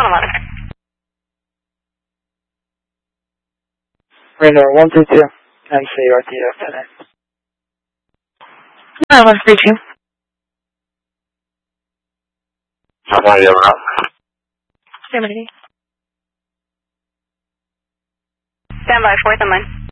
111. Radar 132, NCRTF tonight. 132. Somebody ever up? Stand by 4th and line.